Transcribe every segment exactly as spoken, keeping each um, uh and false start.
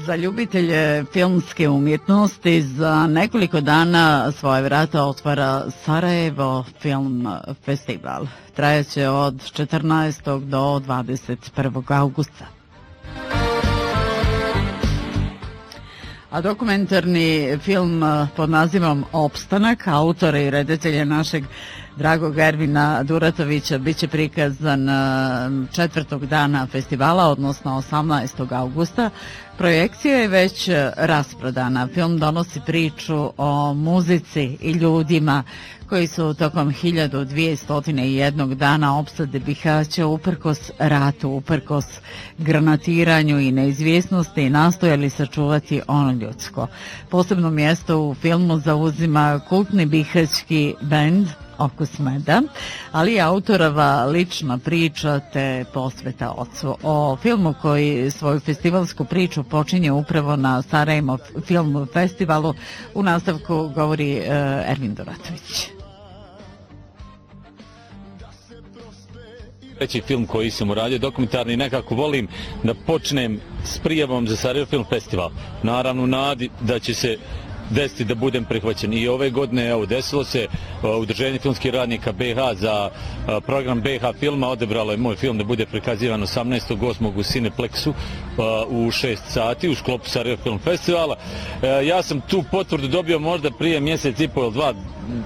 Za ljubitelje filmske umjetnosti za nekoliko dana svoje vrata otvara Sarajevo Film Festival. Trajaće od četrnaestog do dvadeset prvog augusta. A dokumentarni film pod nazivom Opstanak, autora i reditelja našeg dragog Ervina Duratovića, bit će prikazan četvrtog dana festivala, odnosno osamnaestog augusta. Projekcija je već rasprodana. Film donosi priču o muzici i ljudima koji su tokom hiljadu dvjesto jedan dana opsade Bihaća uprkos ratu, uprkos granatiranju i neizvjesnosti nastojali sačuvati ono ljudsko. Posebno mjesto u filmu zauzima kultni bihaćki bend Okus meda, ali i autorova lična priča te posveta ocu. O filmu koji svoju festivalsku priču počinje upravo na Sarajevo Film Festivalu u nastavku govori uh, Ervin Duratović. Treći film koji sam uradio, dokumentarni, nekako volim da počnem s prijavom za Sarajevo Film Festival. Naravno, nadi da će se desiti da budem prihvaćen. I ove godine, evo, desilo se, Udruženje filmskih radnika B iH za program B iH filma odebralo je moj film da bude prikazivan osamnaestog osmog u Cineplexu u šest sati u sklopu Sarajevo Film Festivala. Ja sam tu potvrdu dobio možda prije mjesec i pol ili dva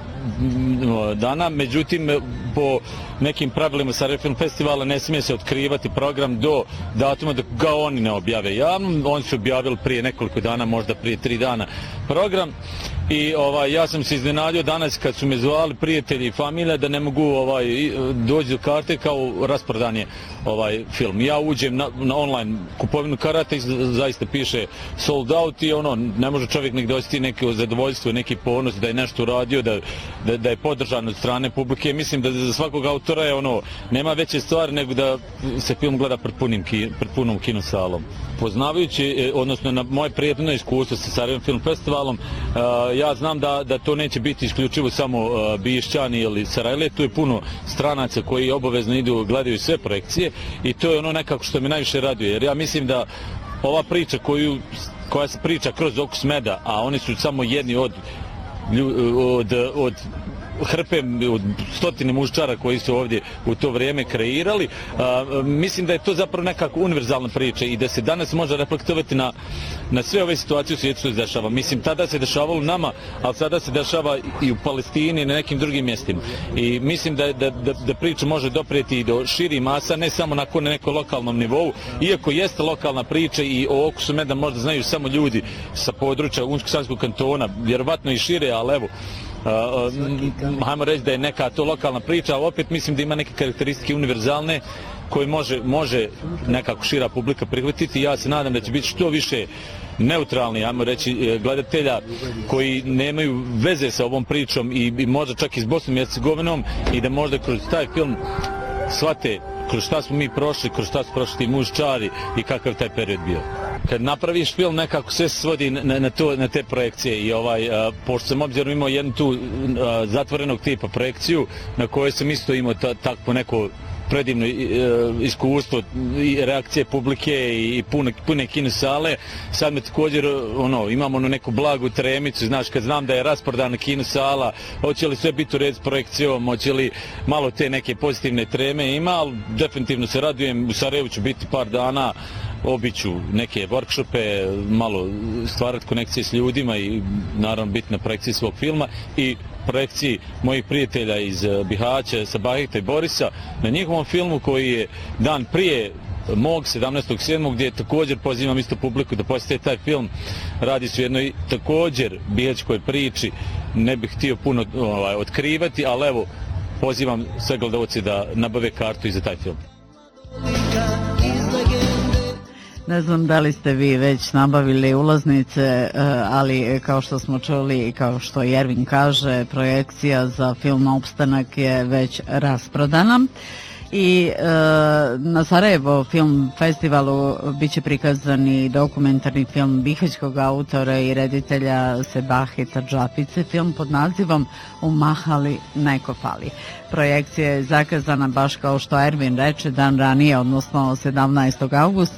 dana, međutim po nekim pravilima Sarajevo Film Festivala ne smije se otkrivati program do datuma dok ga oni ne objave javno. Oni su objavili prije nekoliko dana, možda prije tri dana program. I ovaj, ja sam se iznenadio danas kad su me zvali prijatelji i familija da ne mogu ovaj, doći do karte kao rasprodan je ovaj film. Ja uđem na, na online kupovinu karata i zaista piše sold out i ono, ne može čovjek nek dositi neko zadovoljstvo, neki ponos da je nešto uradio, da, da, da je podržan od strane publike. Mislim da za svakog autora je ono, nema veće stvari nego da se film gleda pred, punim, pred punom kinosalom. Poznavajući, odnosno na moje prijatno iskustvo sa Sarajevo Film Festivalom, ja znam da, da to neće biti isključivo samo Bišćani ili Sarajle, tu je puno stranaca koji obavezno idu, gledaju sve projekcije i to je ono nekako što me najviše raduje, jer ja mislim da ova priča koju, koja se priča kroz Okus meda, a oni su samo jedni od, od, od hrpe od stotine muščara koji su ovdje u to vrijeme kreirali. A, mislim da je to zapravo nekako univerzalna priča i da se danas može reflektovati na, na sve ove situacije u svijetu što se dešava. Mislim, tada se dešavalo nama, ali sada se dešava i u Palestini i na nekim drugim mjestima. I mislim da, da, da, da priča može doprijeti i do širi masa, ne samo na nekom lokalnom nivou, iako jeste lokalna priča i o Okusu meda možda znaju samo ljudi sa područja Unsko-Sanskog kantona, vjerovatno i šire, ali evo, Uh, uh, hajmo reći da je neka to lokalna priča, ali opet mislim da ima neke karakteristike univerzalne koje može, može nekako šira publika prihvatiti. Ja se nadam da će biti što više neutralni, hajmo reći, gledatelja koji nemaju veze sa ovom pričom i, i možda čak i s Bosnom i Hercegovinom i da možda kroz taj film shvate kroz šta smo mi prošli, kroz šta su prošli ti muščari i kakav taj period bio. Kad napraviš film, nekako sve se svodi na, na, to, na te projekcije i ovaj, a, pošto sam obzirom imao jednu tu a, zatvorenog tipa projekciju na kojoj sam isto imao ta, takvo neko predivno e, iskustvo i reakcije publike i, i pune, pune kinosale. Sad me također ono, imamo ono neku blagu tremicu, znaš, kad znam da je rasprodana kinosala, hoće li sve biti u red s projekcijom, hoće li malo te neke pozitivne treme ima, ali definitivno se radujem, u Sarajevu ću biti par dana, obiću neke workshope, malo stvarati konekcije s ljudima i naravno biti na projekciji svog filma i projekciji mojih prijatelja iz Bihaća, Sabahita i Borisa na njihovom filmu koji je dan prije mog sedamnaestog sedmog gdje također pozivam isto publiku da posjete taj film. Radi se o jednoj također bihaćkoj priči, ne bih htio puno ovaj, otkrivati, ali evo pozivam sve gledalce da nabave kartu i za taj film. Ne znam da li ste vi već nabavili ulaznice, ali kao što smo čuli i kao što Ervin kaže, projekcija za film Opstanak je već rasprodana. I e, na Sarajevo Film Festivalu bit će prikazan i dokumentarni film bihaćkog autora i reditelja Sebahita Džapice, film pod nazivom U mahali neko fali. Projekcija je zakazana baš kao što Ervin reče dan ranije, odnosno sedamnaestog augusta.